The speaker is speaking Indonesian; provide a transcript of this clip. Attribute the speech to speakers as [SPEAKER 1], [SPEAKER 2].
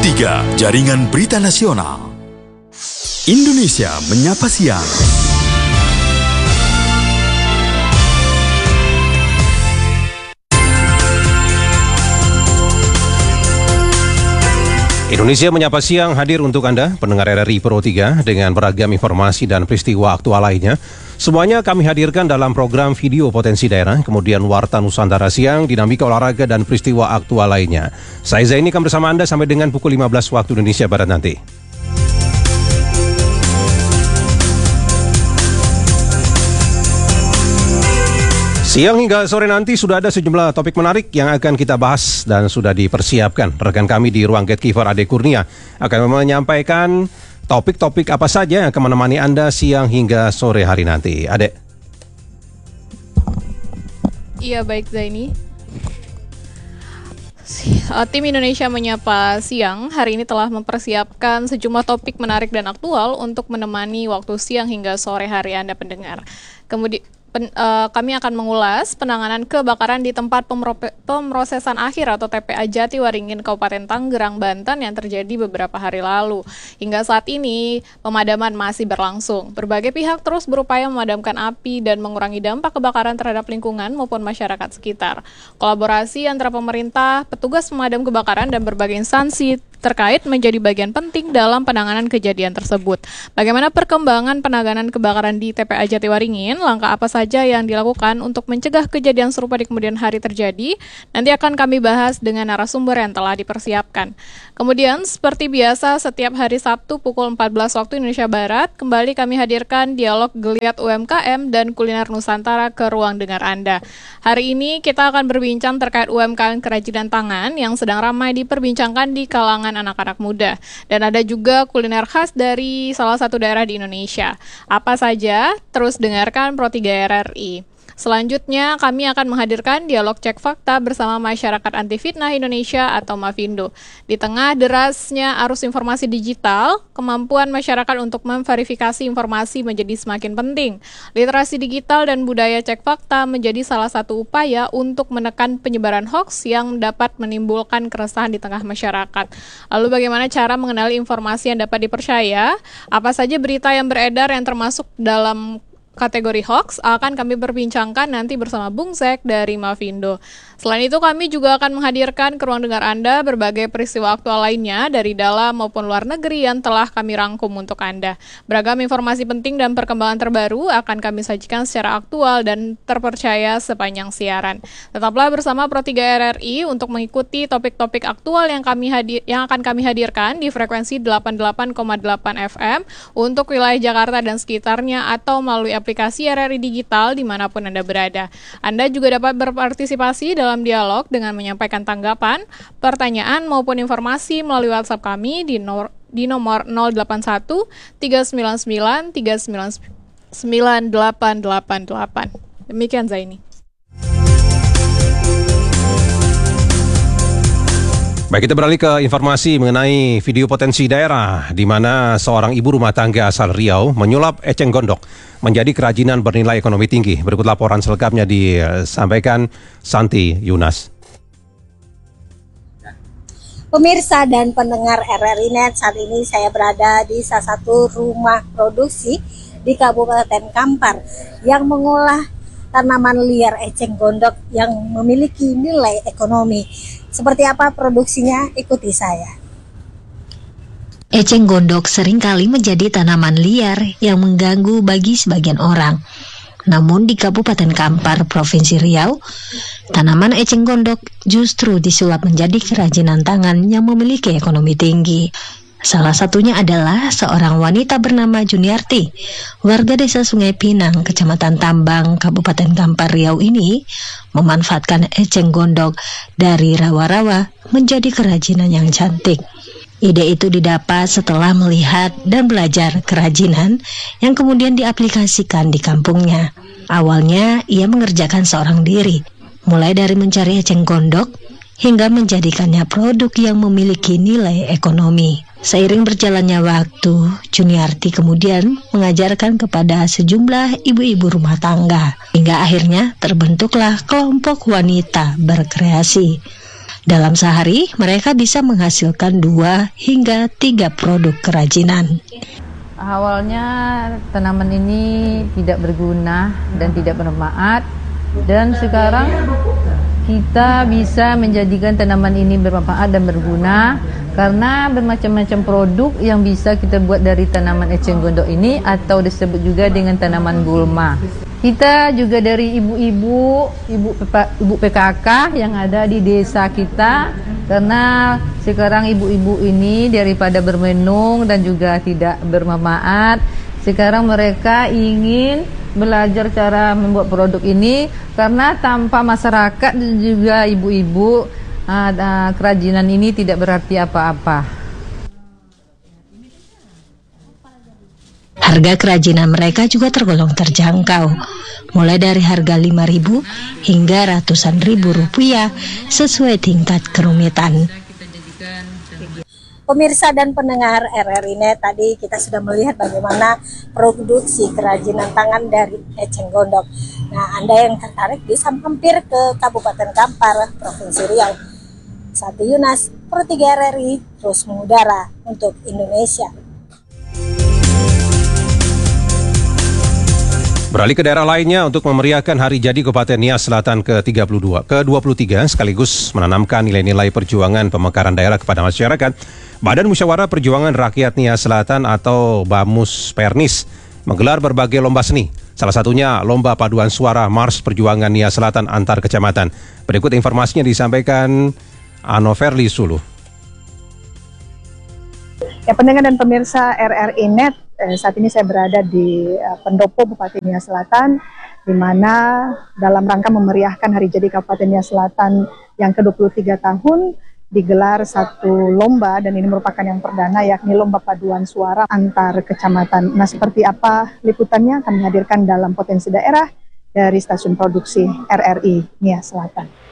[SPEAKER 1] Pro3, Jaringan Berita Nasional. Indonesia Menyapa Siang.
[SPEAKER 2] Indonesia Menyapa Siang hadir untuk Anda, pendengar RRI Pro3, dengan beragam informasi dan peristiwa aktual lainnya. Semuanya kami hadirkan dalam program video potensi daerah, kemudian Warta Nusantara Siang, dinamika olahraga, dan peristiwa aktual lainnya. Saya Zaini akan bersama Anda sampai dengan pukul 15 waktu Indonesia Barat nanti. Siang hingga sore nanti sudah ada sejumlah topik menarik yang akan kita bahas dan sudah dipersiapkan. Rekan kami di ruang Gatekeeper Ade Kurnia akan menyampaikan topik-topik apa saja yang akan menemani Anda siang hingga sore hari nanti. Ade.
[SPEAKER 3] Iya, baik Zaini. Tim Indonesia Menyapa Siang hari ini telah mempersiapkan sejumlah topik menarik dan aktual untuk menemani waktu siang hingga sore hari Anda pendengar. Kemudian kami akan mengulas penanganan kebakaran di tempat pemrosesan akhir atau TPA Jatiwaringin Kabupaten Tanggerang, Banten yang terjadi beberapa hari lalu. Hingga saat ini pemadaman masih berlangsung. Berbagai pihak terus berupaya memadamkan api dan mengurangi dampak kebakaran terhadap lingkungan maupun masyarakat sekitar. Kolaborasi antara pemerintah, petugas pemadam kebakaran dan berbagai instansi terkait menjadi bagian penting dalam penanganan kejadian tersebut. Bagaimana perkembangan penanganan kebakaran di TPA Jatiwaringin, langkah apa saja yang dilakukan untuk mencegah kejadian serupa di kemudian hari terjadi, nanti akan kami bahas dengan narasumber yang telah dipersiapkan. Kemudian, seperti biasa, setiap hari Sabtu pukul 14 waktu Indonesia Barat, kembali kami hadirkan dialog geliat UMKM dan kuliner Nusantara ke ruang dengar Anda. Hari ini kita akan berbincang terkait UMKM kerajinan tangan yang sedang ramai diperbincangkan di kalangan anak-anak muda. Dan ada juga kuliner khas dari salah satu daerah di Indonesia. Apa saja? Terus dengarkan Pro3 RRI. Selanjutnya, kami akan menghadirkan dialog cek fakta bersama Masyarakat Anti Fitnah Indonesia atau Mafindo. Di tengah derasnya arus informasi digital, kemampuan masyarakat untuk memverifikasi informasi menjadi semakin penting. Literasi digital dan budaya cek fakta menjadi salah satu upaya untuk menekan penyebaran hoaks yang dapat menimbulkan keresahan di tengah masyarakat. Lalu bagaimana cara mengenali informasi yang dapat dipercaya? Apa saja berita yang beredar yang termasuk dalam kategori hoax akan kami perbincangkan nanti bersama Bung Zek dari Mafindo. Selain itu kami juga akan menghadirkan ke ruang dengar Anda berbagai peristiwa aktual lainnya dari dalam maupun luar negeri yang telah kami rangkum untuk Anda. Beragam informasi penting dan perkembangan terbaru akan kami sajikan secara aktual dan terpercaya sepanjang siaran. Tetaplah bersama Pro3 RRI untuk mengikuti topik-topik aktual yang akan kami hadirkan di frekuensi 88,8 FM untuk wilayah Jakarta dan sekitarnya atau melalui aplikasi RRI Digital dimanapun Anda berada. Anda juga dapat berpartisipasi dalam dialog dengan menyampaikan tanggapan, pertanyaan maupun informasi melalui WhatsApp kami di nomor 081 399 399 Demikian Zaini.
[SPEAKER 2] Baik, kita beralih ke informasi mengenai video potensi daerah di mana seorang ibu rumah tangga asal Riau menyulap eceng gondok menjadi kerajinan bernilai ekonomi tinggi. Berikut laporan selengkapnya disampaikan Santi Yunas.
[SPEAKER 4] Pemirsa dan pendengar RRI Net, saat ini saya berada di salah satu rumah produksi di Kabupaten Kampar yang mengolah tanaman liar eceng gondok yang memiliki nilai ekonomi. Seperti apa produksinya? Ikuti saya.
[SPEAKER 5] Eceng gondok seringkali menjadi tanaman liar yang mengganggu bagi sebagian orang. Namun di Kabupaten Kampar, Provinsi Riau, tanaman eceng gondok justru disulap menjadi kerajinan tangan yang memiliki ekonomi tinggi. Salah satunya adalah seorang wanita bernama Juniarti, warga desa Sungai Pinang, Kecamatan Tambang, Kabupaten Kampar Riau ini memanfaatkan eceng gondok dari rawa-rawa menjadi kerajinan yang cantik. Ide itu didapat setelah melihat dan belajar kerajinan yang kemudian diaplikasikan di kampungnya. Awalnya ia mengerjakan seorang diri, mulai dari mencari eceng gondok hingga menjadikannya produk yang memiliki nilai ekonomi. Seiring berjalannya waktu, Juniarti kemudian mengajarkan kepada sejumlah ibu-ibu rumah tangga, hingga akhirnya terbentuklah kelompok wanita berkreasi. Dalam sehari, mereka bisa menghasilkan 2 hingga 3 produk kerajinan.
[SPEAKER 6] Awalnya tanaman ini tidak berguna dan tidak bermanfaat, dan sekarang kita bisa menjadikan tanaman ini bermanfaat dan berguna karena bermacam-macam produk yang bisa kita buat dari tanaman eceng gondok ini, atau disebut juga dengan tanaman gulma. Kita juga dari ibu PKK yang ada di desa kita, karena sekarang ibu-ibu ini daripada bermenung dan juga tidak bermanfaat, sekarang mereka ingin belajar cara membuat produk ini, karena tanpa masyarakat dan juga ibu-ibu kerajinan ini tidak berarti apa-apa.
[SPEAKER 5] Harga kerajinan mereka juga tergolong terjangkau, mulai dari harga 5.000 hingga ratusan ribu rupiah sesuai tingkat kerumitan.
[SPEAKER 4] Pemirsa dan pendengar RRI Net, tadi kita sudah melihat bagaimana produksi kerajinan tangan dari eceng gondok. Nah, Anda yang tertarik bisa mampir ke Kabupaten Kampar, Provinsi Riau. Satu Yunas, Pro 3 RRI, terus mengudara untuk Indonesia.
[SPEAKER 2] Beralih ke daerah lainnya untuk memeriahkan Hari Jadi Kabupaten Nias Selatan ke-23 sekaligus menanamkan nilai-nilai perjuangan pemekaran daerah kepada masyarakat. Badan Musyawarah Perjuangan Rakyat Nias Selatan atau BAMUS Pernis menggelar berbagai lomba seni. Salah satunya lomba paduan suara Mars Perjuangan Nias Selatan antar kecamatan. Berikut informasinya disampaikan Anoverli Sulu.
[SPEAKER 7] Ya, pendengar dan pemirsa RRI Net, saat ini saya berada di Pendopo Bupati Nias Selatan, di mana dalam rangka memeriahkan Hari Jadi Kabupaten Nias Selatan yang ke-23 tahun, digelar satu lomba, dan ini merupakan yang perdana, yakni lomba paduan suara antar kecamatan. Nah, seperti apa liputannya kami hadirkan dalam Potensi Daerah dari Stasiun Produksi RRI Nias Selatan.